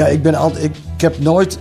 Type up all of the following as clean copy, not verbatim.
Ja, ik heb nooit,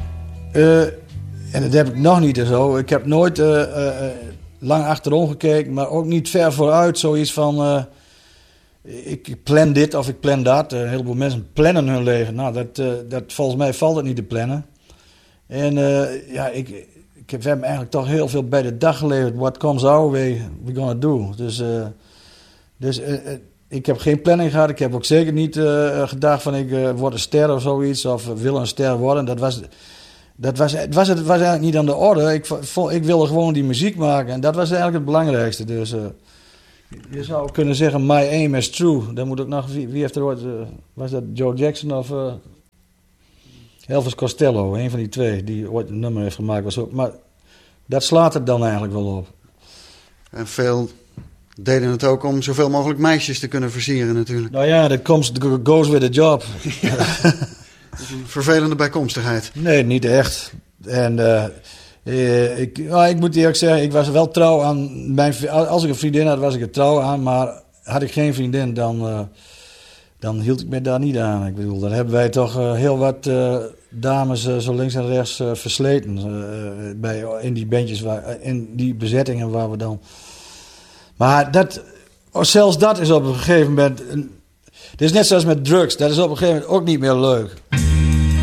en dat heb ik nog niet en zo, ik heb nooit lang achterom gekeken, maar ook niet ver vooruit. Zoiets van, ik plan dit of ik plan dat. Een heleboel mensen plannen hun leven. Nou, dat volgens mij valt het niet te plannen. En ja, we hebben eigenlijk toch heel veel bij de dag geleverd. What comes our way, we're gonna do. Dus ik heb geen planning gehad. Ik heb ook zeker niet gedacht van ik word een ster of zoiets. Of wil een ster worden. Het was eigenlijk niet aan de orde. Ik wilde gewoon die muziek maken. En dat was eigenlijk het belangrijkste. Dus je zou kunnen zeggen, my aim is true. Dan moet ook nog, wie heeft er ooit, was dat Joe Jackson of Elvis Costello? Een van die twee die ooit een nummer heeft gemaakt. Was ook, maar dat slaat het dan eigenlijk wel op. En veel deden het ook om zoveel mogelijk meisjes te kunnen versieren natuurlijk. Nou ja, that goes with the job. Een vervelende bijkomstigheid. Nee, niet echt. En ik moet eerlijk zeggen, ik was wel trouw aan als ik een vriendin had, was ik er trouw aan. Maar had ik geen vriendin, dan hield ik me daar niet aan. Ik bedoel, dan hebben wij toch heel wat dames zo links en rechts versleten. In die bandjes, in die bezettingen waar we dan... Maar zelfs dat is op een gegeven moment... Het is net zoals met drugs, dat is op een gegeven moment ook niet meer leuk.